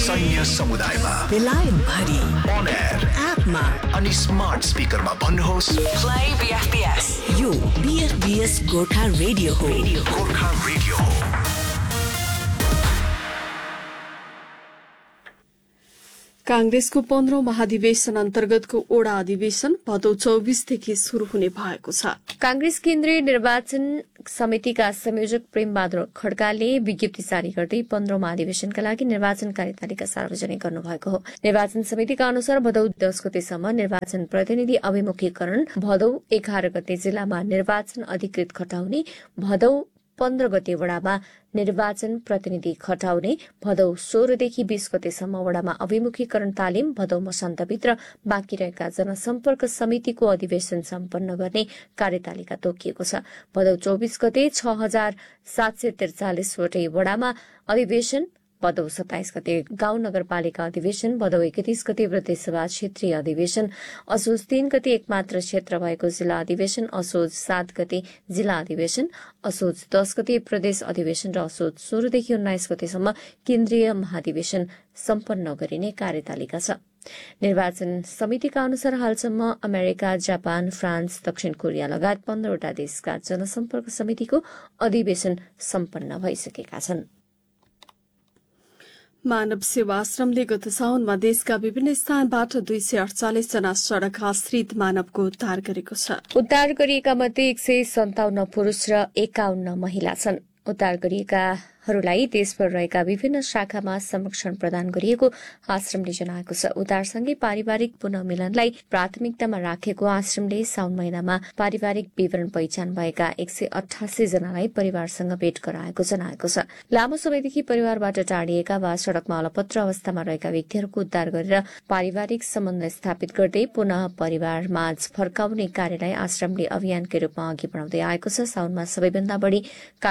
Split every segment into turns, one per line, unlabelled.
सैन्य समुदायमा
बेलायत भरि
अन एयर
एपमा
अनि स्मार्ट स्पिकरमा भन्नुहोस्
प्ले बीएफबीएस। यो बीएफबीएस गोर्खा रेडियो हो।
गोर्खा रेडियो हो।
कांग्रेसको 15औं महाधिवेशन अन्तर्गतको ओडा अधिवेशन भदौ 24 देखि शुरू हुने भएको छ।
कांग्रेस केन्द्रीय निर्वाचन समितिका संयोजक प्रेमबहादुर खड्काले विज्ञप्ति जारी गर्दै 15औं महाधिवेशनका लागि निर्वाचन कार्यतालिका सार्वजनिक गर्नुभएको हो। निर्वाचन समितिका अनुसार भदौ 10 गतेसम्म निर्वाचन प्रतिनिधि अभिमुखीकरण, भदौ 11 गते जिल्लामा निर्वाचन अधिकृत खटाउने, भदौ 15 गते वडामा निर्वाचन प्रतिनिधि खटाउने, भदौ 16 देखि 20 गतेसम्म वडामा अभिमुखीकरण तालिम, भदौ मसान्तभित्र बाँकी रहेका जनसम्पर्क समितिको अधिवेशन सम्पन्न गर्ने कार्यतालिका तोकिएको छ। भदौ 24 गते 6743 वटै वडामा अधिवेशन, भदौ 27 गते गाउँ नगरपालिका अधिवेशन, भदौ 31 गते प्रदेशसभा क्षेत्रीय अधिवेशन, असोज 3 गते एकमात्र क्षेत्र भएको जिल्ला अधिवेशन, असोज 7 गते जिल्ला अधिवेशन, असोज 10 गते प्रदेश अधिवेशन र असोज 16 देखि 19 गतेसम्म केन्द्रीय महाधिवेशन सम्पन्न गरिने कार्यतालिका छ। निर्वाचन समितिका अनुसार हालसम्म अमेरिका, जापान, फ्रान्स, दक्षिण कोरिया लगायत 15 वटा देशका जनसम्पर्क समितिको अधिवेशन सम्पन्न भइसकेका छन्।
मानव सेवा आश्रमले गत साउनमा देशका विभिन्न स्थानबाट 248 जना सड़क आश्रित मानवको उद्धार गरेको छ।
उद्धार गरिएका मध्ये 157 पुरूष र 51 महिला छन्। उद्धार गरिएकाहरूलाई देशभर रहेका विभिन्न शाखामा संरक्षण प्रदान गरिएको आश्रमले जनाएको छ। उद्धारसँगै पारिवारिक पुनर्मिलनलाई प्राथमिकतामा राखेको आश्रमले साउन महिनामा पारिवारिक विवरण पहिचान भएका 188 जनालाई परिवारसँग भेट गराएको जनाएको छ। लामो समयदेखि परिवारबाट टाढिएका वा सड़कमा अलपत्र अवस्थामा रहेका व्यक्तिहरूको उद्धार गरेर पारिवारिक सम्बन्ध स्थापित गर्दै पुनः परिवारमाझ फर्काउने कार्यलाई आश्रमले अभियानकै रूपमा अघि बढाउँदै आएको छ। साउनमा सबैभन्दा बढ़ी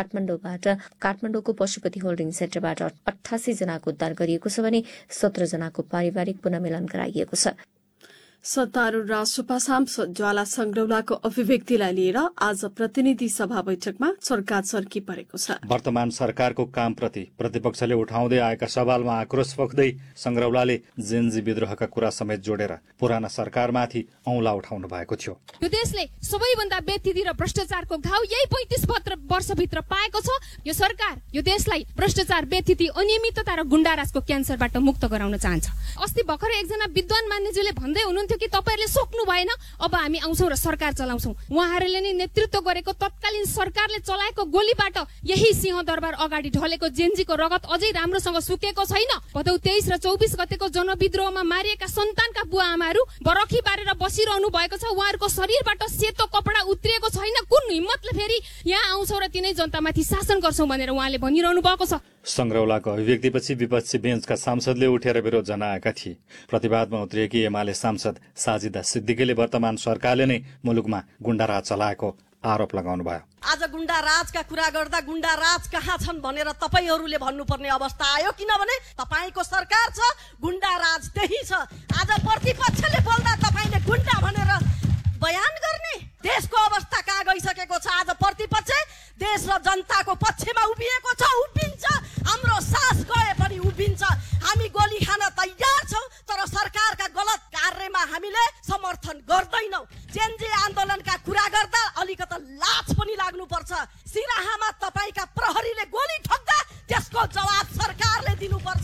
काठमाडौँको पशुपति होल्डिङ सेन्टरबाट 88 जनाको उद्धार गरिएको छ भने 17 जनाको पारिवारिक पुनर्मिलन गराइएको छ।
सत्तारूढ़ राष्ट्रपा सांसद ज्वाला संग्रौलाको अभिव्यक्तिलाई लिएर आज प्रतिनिधि सभा बैठकमा चर्काचर्की परेको छ।
वर्तमान सरकारको कामप्रति प्रतिपक्षले उठाउँदै आएका सवालमा आक्रोश पोख्दै संग्रौलाले जेनजी विद्रोहका कुरा समेत जोडेर पुराना सरकारमाथि औंला उठाउनु भएको थियो।
यो देशले सबैभन्दा व्यतिथि र भ्रष्टाचारको घाउ यही 35 वर्षभित्र पाएको छ। यो सरकार यो देशलाई भ्रष्टाचार, व्यतिथि, अनियमितता र गुण्डाराजको क्यान्सरबाट मुक्त गराउन चाहन्छ। अस्ति भर्खरै एकजना विद्वान मान्यज्यूले भन्दै हुनुहुन्थ्यो कि तपाईहरुले सक्नु भएन, अब हामी आउँछौं र सरकार चलाउँछौं। उहाँहरूले नै नेतृत्व गरेको तत्कालीन सरकारले चलाएको गोलीबाट यही सिंहदरबार अगाडि ढलेको जेनजीको रगत अझै राम्रोसँग सुकेको छैन। भदौ 23 र 24 गतेको जनविद्रोहमा मारिएका सन्तानका बुवा आमाहरू बरखी बारेर बसिरहनु भएको छ। उहाँहरूको शरीरबाट सेतो कपडा उत्रिएको छैन। कुन हिम्मतले फेरि यहाँ आउँछौं र तिनै जनतामाथि शासन गर्छौं भनेर उहाँले भनिरहनु भएको छ।
संग्रौलाको अभिव्यक्तिपछि विपक्षी बेन्चका सांसदले उठेर विरोध जनाएका थिए। प्रतिवादमा उत्रिएकी एमाले सांसद साजिदा सिद्दिकीले वर्तमान सरकारले नै मुलुकमा गुण्डाराज चलाएको आरोप लगाउनु भयो।
आज गुण्डा राजका कुरा गर्दा गुण्डा राज कहाँ छन् भनेर तपाईहरूले भन्नुपर्ने अवस्था आयो, किनभने तपाईको सरकार छ, गुण्डा राज त्यही छ। आज प्रतिपक्षले बोल्दा तपाईले गुण्डा भनेर बयान गर्ने देशको अवस्था कहाँ गइसकेको छ। आज प्रतिपक्ष देश र जनताको पक्षमा उभिएको छ, उभिन्छ। हाम्रो सास गए पनि उभिन्छ। हामी गोली खान तयार छौं, तर सरकारका गलत कार्यमा हामीले समर्थन गर्दैनौं। जेनजी आन्दोलनका कुरा गर्दा अलिकति लाज पनि लाग्नुपर्छ। सिराहामा तपाईका प्रहरीले गोली ठोक्दा त्यसको जवाब सरकारले दिनुपर्छ।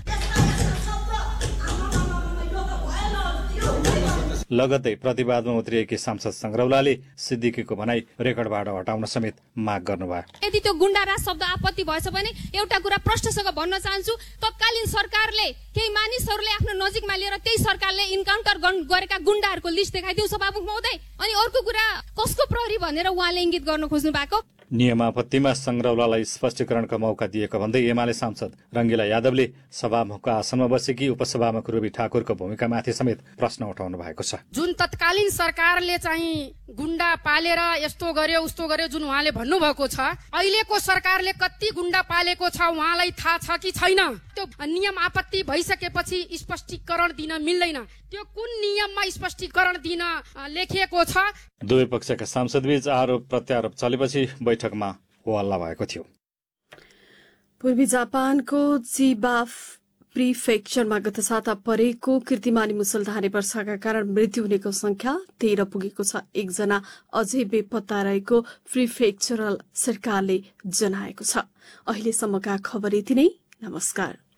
लगत्तै प्रतिवादमा उत्रिएकी सांसद संग्रौलाले सिद्दिकीको भनाई रेकर्डबाट हटाउन समेत माग गर्नुभयो।
यदि त्यो गुण्डाराज शब्द आपत्ति भएछ भने एउटा कुरा प्रश्नसँग भन्न चाहन्छु, तत्कालीन सरकारले केही मानिसहरूले आफ्नो नजिकमा लिएर त्यही सरकारले इन्काउन्टर गरेका गुण्डाहरूको लिस्ट देखाइदियो सभामुख महोदय। अनि अर्को कुरा कसको प्रहरी भनेर उहाँले इंगित गर्न खोज्नु भएको।
नियमापत्तिमा संग्रौलालाई स्पष्टीकरणको मौका दिएको भन्दै एमाले सांसद रंगिला यादवले सभामुखको आसनमा बसेकी उपसभामुख रुबी ठाकुरको भूमिकामाथि समेत प्रश्न उठाउनु भएको छ।
जुन तत्कालीन सरकारले चाहिँ गुण्डा पालेर यस्तो गर्यो उस्तो गर्यो जुन उहाँले भन्नुभएको छ, अहिलेको सरकारले कति गुण्डा पालेको छ उहाँलाई थाहा छ कि छैन? त्यो नियम आपत्ति भइसकेपछि स्पष्टीकरण दिन मिल्दैन। त्यो कुन नियममा स्पष्टीकरण दिन लेखिएको छ?
दुवै पक्षका सांसदबीच आरोप प्रत्यारोप चलेपछि बैठकमा हो हल्ला भएको थियो।
पूर्वी जापानको चिबा प्रिफेक्चरमा गत साता परेको कीर्तिमानी मुसलधारे वर्षाका कारण मृत्यु हुनेको संख्या 13 पुगेको छ। एकजना अझै बेपत्ता रहेको प्रिफेक्चरल सरकारले जनाएको छ। अहिलेसम्मका खबर यति नै। नमस्कार।